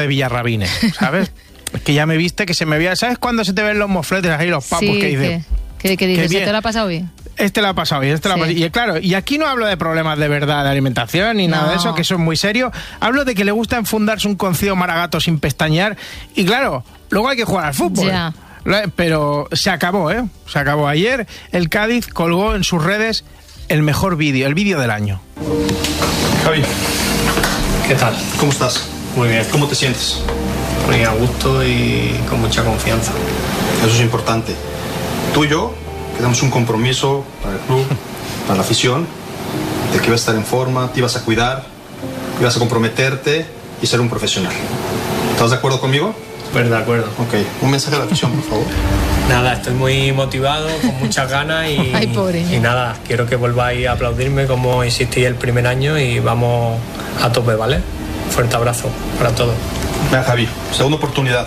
de Villarrabines, ¿sabes? Es que ya me viste que se me veía... ¿Sabes cuándo se te ven los mofletes ahí, los papos que dices? ¿Qué dices? ¿Se te lo ha pasado bien? Este lo ha pasado bien, Y claro, y aquí no hablo de problemas de verdad de alimentación ni nada de eso, que eso es muy serio. Hablo de que le gusta enfundarse un cocido maragato sin pestañear. Y claro, luego hay que jugar al fútbol. Ya. Pero se acabó, ¿eh? Se acabó. Ayer el Cádiz colgó en sus redes el mejor vídeo, el vídeo del año. Javi, ¿qué tal? ¿Cómo estás? Muy bien. ¿Cómo te sientes? Muy a gusto y con mucha confianza. Eso es importante. Tú y yo quedamos un compromiso para el club, para la afición, de que ibas a estar en forma, te ibas a cuidar, ibas a comprometerte y ser un profesional. ¿Estás de acuerdo conmigo? Pues de acuerdo. Ok, un mensaje a la afición, por favor. Nada, estoy muy motivado, con muchas ganas y, Ay, pobre. Y nada, quiero que volváis a aplaudirme como hiciste el primer año y vamos a tope, ¿vale? Fuerte abrazo para todos. Venga, Javi, segunda oportunidad.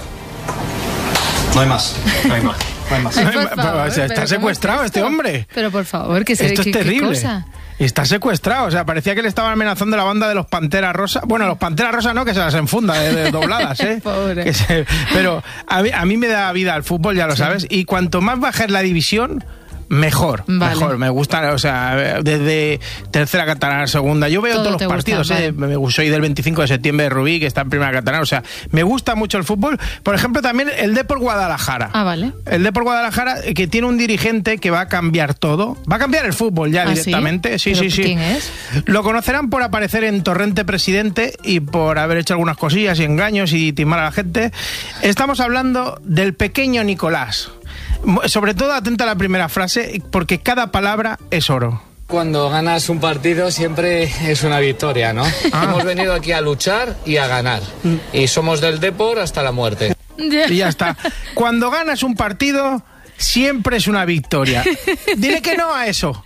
No hay más. No hay más. No hay más. Ay, por favor, Está secuestrado este hombre. Pero por favor, que Esto es terrible. ¿qué cosa? Está secuestrado, o sea, parecía que le estaban amenazando la banda de los Panteras Rosa. Bueno, los Panteras Rosa no, que se las enfunda de dobladas, ¿eh? Pobre. Pero a mí me da vida el fútbol, ya lo sabes, y cuanto más bajes la división, mejor, vale. Mejor. Me gusta, o sea, desde tercera catalana, segunda. Yo veo Todo todos los partidos, gusta, vale. Soy del 25 de septiembre de Rubí, que está en primera catalana, o sea, me gusta mucho el fútbol. Por ejemplo, también el Depor Guadalajara. Ah, vale. El Depor Guadalajara, que tiene un dirigente que va a cambiar todo. Va a cambiar el fútbol ya directamente. ¿Sí? Sí. ¿Quién es? Lo conocerán por aparecer en Torrente Presidente y por haber hecho algunas cosillas y engaños y timar a la gente. Estamos hablando del pequeño Nicolás. Sobre todo atenta a la primera frase, porque cada palabra es oro. Cuando ganas un partido siempre es una victoria, ¿no? Hemos venido aquí a luchar y a ganar. Y somos del Depor hasta la muerte. Y ya está. Cuando ganas un partido, siempre es una victoria. Dile que no a eso.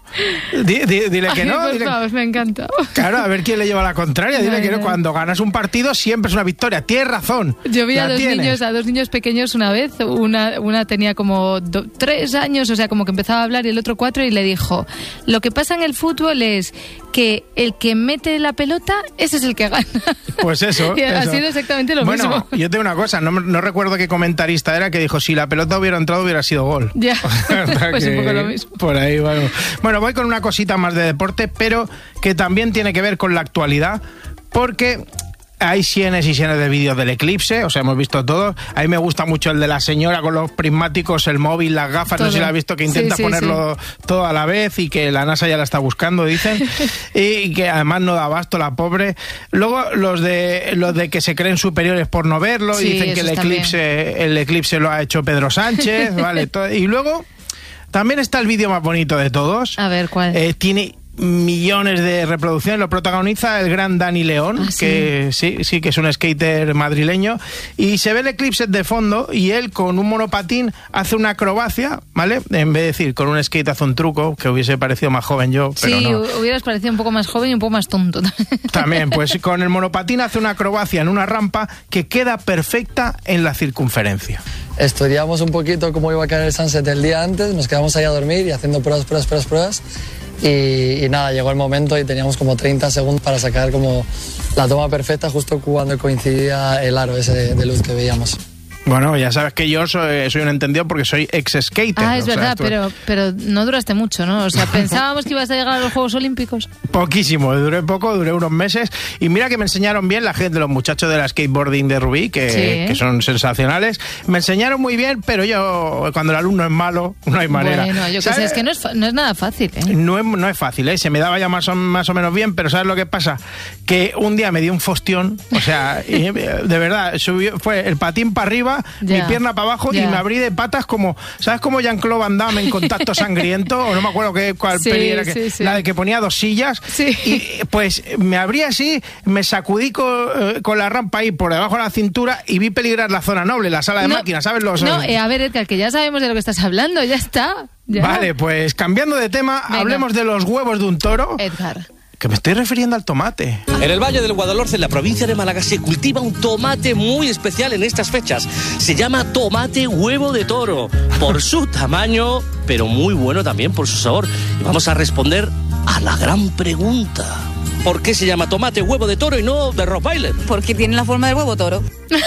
Dile que no. Por favor, me encanta. Claro, a ver quién le lleva la contraria. Dile que no. Cuando ganas un partido siempre es una victoria. Tienes razón. Yo vi a dos niños pequeños una vez. Una tenía como 3 años, o sea, como que empezaba a hablar, y el otro 4, y le dijo: lo que pasa en el fútbol es que el que mete la pelota, ese es el que gana. Pues eso. Y ha sido exactamente lo mismo. Bueno, yo tengo una cosa, no recuerdo qué comentarista era que dijo: si la pelota hubiera entrado hubiera sido gol. Ya, pues un poco lo mismo. Por ahí, bueno, voy con una cosita más de deporte, pero que también tiene que ver con la actualidad, porque hay cienes y cienes de vídeos del eclipse, o sea, hemos visto todos. A mí me gusta mucho el de la señora con los prismáticos, el móvil, las gafas, todo. No sé si la has visto, que intenta ponerlo todo a la vez, y que la NASA ya la está buscando, dicen, y que además no da abasto, la pobre. Luego los de que se creen superiores por no verlo, y dicen que el eclipse lo ha hecho Pedro Sánchez, ¿vale? Y luego también está el vídeo más bonito de todos. A ver, ¿cuál? Tiene millones de reproducciones, lo protagoniza el gran Dani León, que sí, que es un skater madrileño, y se ve el eclipse de fondo, y él con un monopatín hace una acrobacia, ¿vale? En vez de decir con un skate hace un truco, que hubiese parecido más joven yo, pero no. Sí, hubieras parecido un poco más joven y un poco más tonto. También, pues con el monopatín hace una acrobacia en una rampa que queda perfecta en la circunferencia. Estudiamos un poquito cómo iba a caer el sunset el día antes, nos quedamos ahí a dormir y haciendo pruebas. Y nada, llegó el momento y teníamos como 30 segundos para sacar como la toma perfecta justo cuando coincidía el aro ese de luz que veíamos. Bueno, ya sabes que yo soy un entendido porque soy ex-skater. Es verdad, pero no duraste mucho, ¿no? O sea, pensábamos que ibas a llegar a los Juegos Olímpicos. Poquísimo, duré unos meses. Y mira que me enseñaron bien la gente, los muchachos de la skateboarding de Rubí, que son sensacionales. Me enseñaron muy bien, pero yo, cuando el alumno es malo, no hay manera. Bueno, yo qué sé, es que no es nada fácil, ¿eh? No es fácil, ¿eh? Se me daba ya más o menos bien, pero ¿sabes lo que pasa? Que un día me dio un fostión, o sea, y de verdad, fue el patín para arriba, mi pierna para abajo, y me abrí de patas como, ¿sabes cómo Jean-Claude Van Damme en Contacto Sangriento? O no me acuerdo cuál peli era, la de que ponía 2 sillas. Sí. Y pues me abrí así, me sacudí con la rampa ahí por debajo de la cintura y vi peligrar la zona noble, la sala de máquinas, ¿sabes? A ver, Edgar, que ya sabemos de lo que estás hablando, ya está. Ya. Vale, pues cambiando de tema, hablemos de los huevos de un toro. Edgar. Que me estoy refiriendo al tomate. En el Valle del Guadalhorce, en la provincia de Málaga, se cultiva un tomate muy especial en estas fechas. Se llama tomate huevo de toro, por su tamaño, pero muy bueno también por su sabor. Y vamos a responder a la gran pregunta. por qué se llama tomate huevo de toro y no de Rottweiler. Porque tiene la forma del huevo toro.